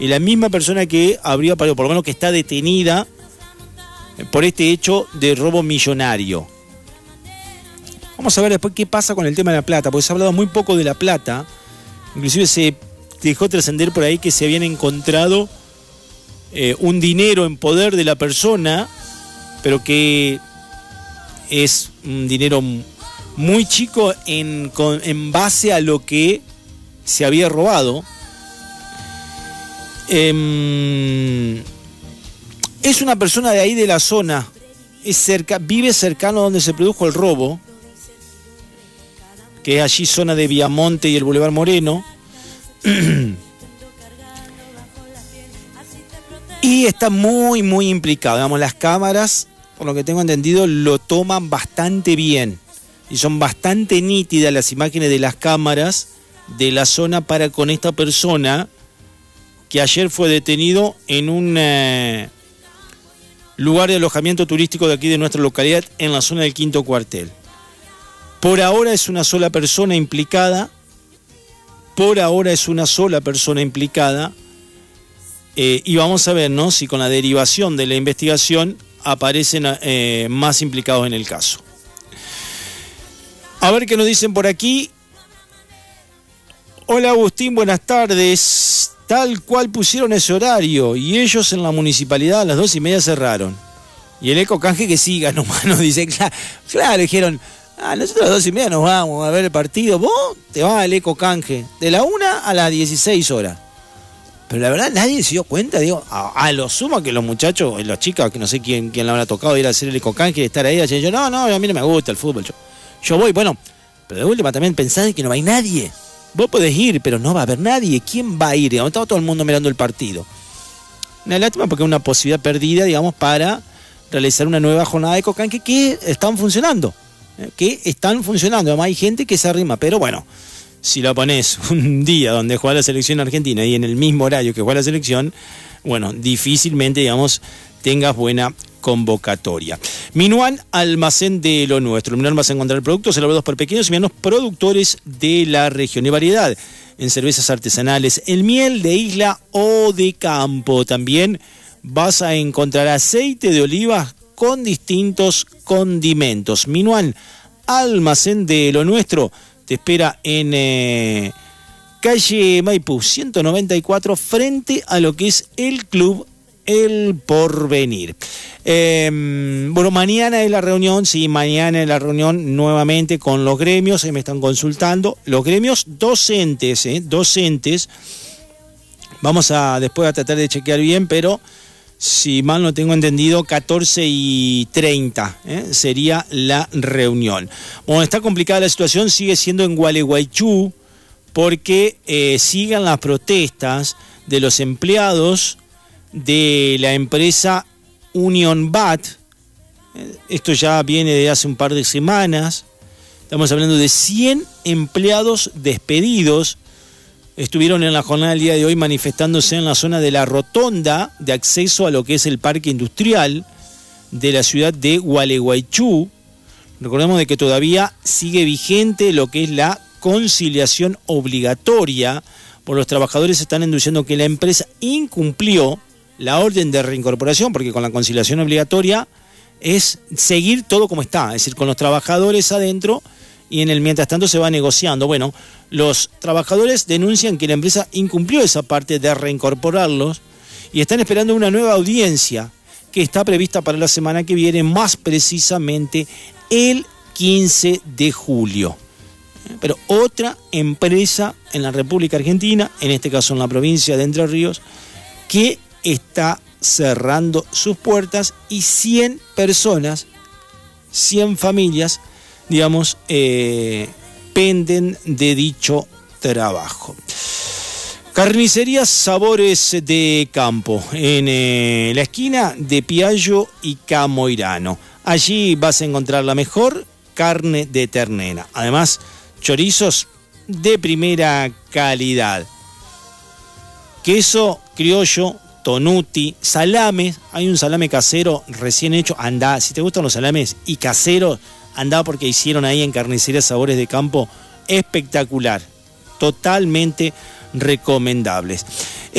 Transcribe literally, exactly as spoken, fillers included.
es la misma persona que habría, por lo menos que está detenida por este hecho de robo millonario. Vamos a ver después qué pasa con el tema de la plata, porque se ha hablado muy poco de la plata. Inclusive se dejó trascender por ahí que se habían encontrado eh, un dinero en poder de la persona, pero que es un dinero muy chico en, con, en base a lo que se había robado. Eh, es una persona de ahí de la zona, es cerca, vive cercano a donde se produjo el robo, que es allí zona de Viamonte y el Boulevard Moreno. Y está muy, muy implicado. Digamos, las cámaras, por lo que tengo entendido, lo toman bastante bien. Y son bastante nítidas las imágenes de las cámaras de la zona para con esta persona que ayer fue detenido en un eh, lugar de alojamiento turístico de aquí de nuestra localidad, en la zona del Quinto Cuartel. Por ahora es una sola persona implicada, por ahora es una sola persona implicada, eh, y vamos a ver, ¿no?, si con la derivación de la investigación aparecen eh, más implicados en el caso. A ver qué nos dicen por aquí. Hola Agustín, buenas tardes. Tal cual pusieron ese horario, y ellos en la municipalidad a las dos y media cerraron. Y el eco canje que siga nomás, nos dice, claro, claro, dijeron... Ah, nosotros a las dos y media nos vamos a ver el partido. Vos te vas al eco canje de la una a las dieciséis horas. Pero la verdad nadie se dio cuenta, digo, a, a lo sumo que los muchachos, las chicas, que no sé quién, quién le habrá tocado ir a hacer el eco canje y estar ahí, yo, no, no, a mí no me gusta el fútbol, yo, yo voy, bueno, pero de última también pensás que no va a ir nadie. Vos podés ir, pero no va a haber nadie. ¿Quién va a ir? Digamos, estaba todo el mundo mirando el partido. Una lástima porque es una posibilidad perdida, digamos, para realizar una nueva jornada de eco canje que están funcionando. que están funcionando, además hay gente que se arrima, pero bueno, si lo pones un día donde juega la selección argentina y en el mismo horario que juega la selección, bueno, difícilmente, digamos, tengas buena convocatoria. Minuan, almacén de lo nuestro. En Minuan vas a encontrar productos elaborados por pequeños y medianos productores de la región y variedad en cervezas artesanales, en miel de isla o de campo. También vas a encontrar aceite de oliva con distintos condimentos. Minuan, almacén de lo nuestro, te espera en eh, calle Maipú ciento noventa y cuatro, frente a lo que es el Club El Porvenir. Eh, bueno, mañana es la reunión, sí, mañana es la reunión nuevamente con los gremios, ahí me están consultando, los gremios docentes, eh, docentes, vamos a después a tratar de chequear bien, pero si mal no tengo entendido, catorce y treinta ¿eh? sería la reunión. Bueno, está complicada la situación, sigue siendo en Gualeguaychú, porque eh, siguen las protestas de los empleados de la empresa Union B A T. Esto ya viene de hace un par de semanas. Estamos hablando de cien empleados despedidos. Estuvieron en la jornada del día de hoy manifestándose en la zona de la rotonda de acceso a lo que es el parque industrial de la ciudad de Gualeguaychú. Recordemos de que todavía sigue vigente lo que es la conciliación obligatoria, por los trabajadores están denunciando que la empresa incumplió la orden de reincorporación, porque con la conciliación obligatoria es seguir todo como está, es decir, con los trabajadores adentro, y en el mientras tanto se va negociando. Bueno, los trabajadores denuncian que la empresa incumplió esa parte de reincorporarlos y están esperando una nueva audiencia que está prevista para la semana que viene, más precisamente el quince de julio. Pero otra empresa en la República Argentina, en este caso en la provincia de Entre Ríos, que está cerrando sus puertas, y cien personas, cien familias, digamos, eh, penden de dicho trabajo. Carnicerías Sabores de Campo, en eh, la esquina de Piallo y Camoirano. Allí vas a encontrar la mejor carne de ternera. Además, chorizos de primera calidad. Queso criollo, tonuti, salames. Hay un salame casero recién hecho. Andá, si te gustan los salames y caseros, andá, porque hicieron ahí en Carnicería Sabores de Campo espectacular. Totalmente recomendables.